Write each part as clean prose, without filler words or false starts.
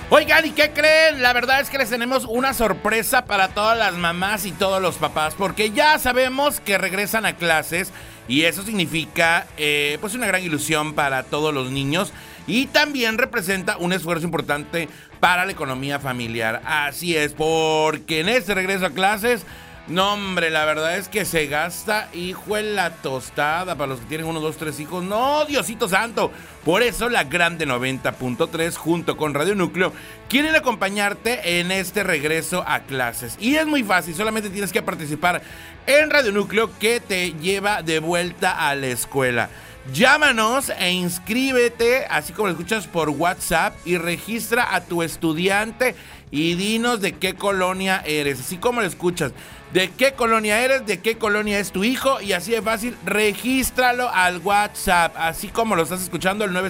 Oigan, ¿y qué creen? La verdad es que les tenemos una sorpresa para todas las mamás y todos los papás, porque ya sabemos que regresan a clases y eso significa pues una gran ilusión para todos los niños y también representa un esfuerzo importante para la economía familiar. Así es, porque en este regreso a clases, no hombre, la verdad es que se gasta, hijo en la tostada para los que tienen 1, 2, 3 hijos. No, Diosito santo. Por eso la Grande 90.3 junto con Radio Núcleo quieren acompañarte en este regreso a clases. Y es muy fácil, solamente tienes que participar en Radio Núcleo que te lleva de vuelta a la escuela. Llámanos e inscríbete, así como lo escuchas por WhatsApp, y registra a tu estudiante y dinos de qué colonia eres, así como lo escuchas. ¿De qué colonia eres? ¿De qué colonia es tu hijo? Y así de fácil, regístralo al WhatsApp, así como lo estás escuchando, el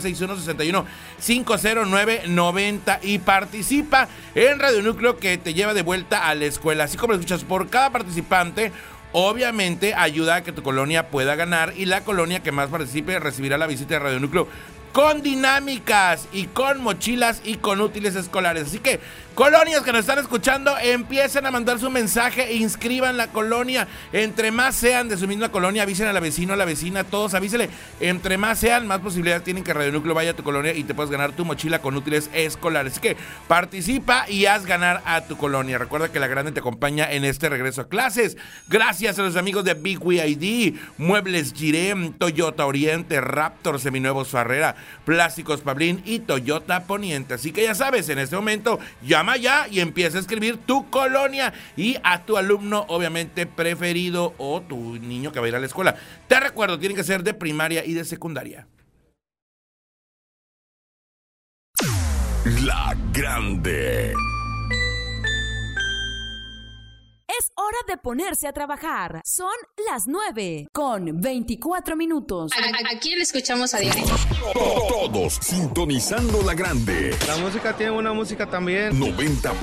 961-61-509-90, y participa en Radio Núcleo que te lleva de vuelta a la escuela. Así como lo escuchas, por cada participante, obviamente ayuda a que tu colonia pueda ganar, y la colonia que más participe recibirá la visita de Radio Núcleo con dinámicas y con mochilas y con útiles escolares. Así que, colonias que nos están escuchando, empiecen a mandar su mensaje e inscriban la colonia. Entre más sean de su misma colonia, avisen a la vecina, a la vecina, todos avísele. Entre más sean, más posibilidades tienen que Radio Núcleo vaya a tu colonia y te puedas ganar tu mochila con útiles escolares. Así que participa y haz ganar a tu colonia. Recuerda que la Grande te acompaña en este regreso a clases. Gracias a los amigos de Big Wheel ID, Muebles Girem, Toyota Oriente, Raptor, Seminuevos Farrera, Plásticos Pablín y Toyota Poniente. Así que ya sabes, en este momento llama ya y empieza a escribir tu colonia y a tu alumno obviamente preferido o tu niño que va a ir a la escuela. Te recuerdo, tienen que ser de primaria y de secundaria. La Grande. Es hora de ponerse a trabajar. Son las 9:24. Aquí le escuchamos a diario. Todos sintonizando La Grande. La música tiene una música también. 90.